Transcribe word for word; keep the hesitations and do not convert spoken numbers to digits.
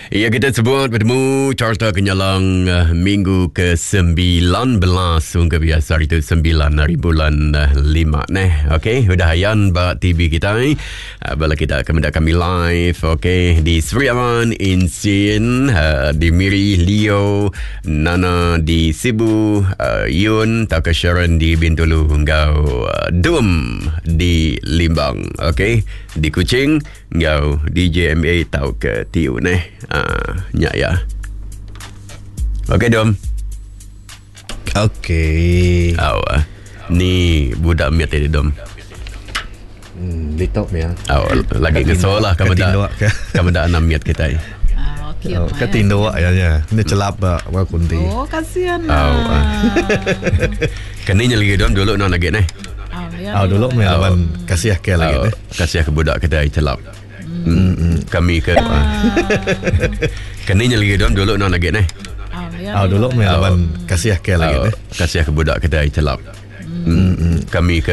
Ya, kita sebut bertemu carta kenyalang uh, minggu ke sembilan belas sungguh biasa itu sembilan hari bulan uh, lima neh. Okey, udah hayan ba T V kita ni. Uh, bala kita akan mendak kami live okey di Sriaman, Insin, uh, di Miri, Leo, Nana di Sibu, uh, Yun, Taka Sharon di Bintulu, Ngau uh, Dum di Limbang. Okey, di Kuching, Ngau D J M A tau ke Tiu neh. Ah, nyak ya. Okey Dom. Okey. Aw, uh, ni budak miat tadi Dom. Hmm, ditop ya. Aw, lagi kesal lah kamu dah. Kamu dah enam miat kita. Ah, okey. Oh, katindo wak ya nya. Ni celap ba wa kunti. Oh, kasihan lah. Aw. Uh. Keninya lagi Dom dulu nak lagi neh. Aw, Aw dulu me lawan kasih ke lagi deh. Kasih ke budak kita celap. Hmm, hmm. Kami ke uh. Keninya lagi Dom dulu nak lagi neh. Aw dulu me lawan kasih ke lagi deh. Kasih ke budak kita celap. Hmm, hmm. Kami ke